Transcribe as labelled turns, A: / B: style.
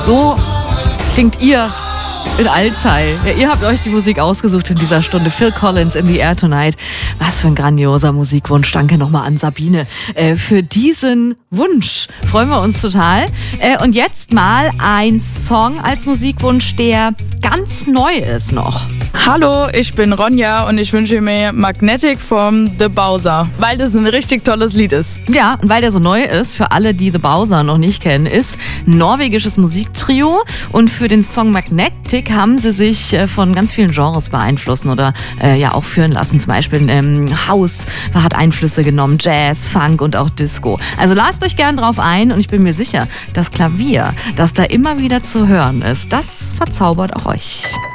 A: So klingt ihr in Allzeit. Ja, ihr habt euch die Musik ausgesucht in dieser Stunde. Phil Collins, In the Air Tonight. Was für ein grandioser Musikwunsch. Danke nochmal an Sabine für diesen Wunsch. Freuen wir uns total. Und jetzt mal ein Song als Musikwunsch, der ganz neu ist noch.
B: Hallo, ich bin Ronja und ich wünsche mir Magnetic von The Bowser, weil das ein richtig tolles Lied ist.
A: Ja, und weil der so neu ist, für alle, die The Bowser noch nicht kennen, ist ein norwegisches Musiktrio. Und für den Song Magnetic haben sie sich von ganz vielen Genres beeinflussen oder auch führen lassen. Zum Beispiel House hat Einflüsse genommen, Jazz, Funk und auch Disco. Also lasst euch gern drauf ein und ich bin mir sicher, das Klavier, das da immer wieder zu hören ist, das verzaubert auch euch.